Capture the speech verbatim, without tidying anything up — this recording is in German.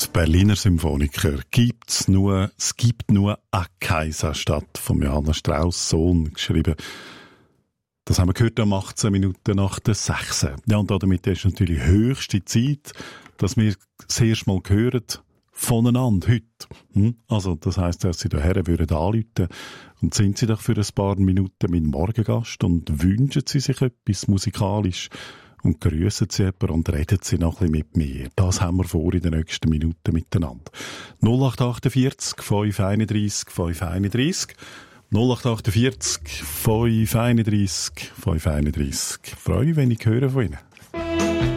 Berliner Symphoniker. Gibt's nur, es gibt nur eine Kaiserstadt von Johannes Strauss Sohn geschrieben. Das haben wir gehört um achtzehn Minuten nach der sechs. Ja, und damit ist natürlich höchste Zeit, dass wir das erste Mal hören voneinander heute. Hm? Also, das heisst, dass Sie daher würden anrufen und sind Sie doch für ein paar Minuten mein Morgengast und wünschen Sie sich etwas musikalisch und grüßen Sie jemanden und reden Sie noch ein bisschen mit mir. Das haben wir vor in den nächsten Minuten miteinander. null acht achtundvierzig, fünf einunddreißig, fünf einunddreißig null acht achtundvierzig, fünf einunddreißig, fünf einunddreißig. Ich freue mich, wenn ich höre von Ihnen.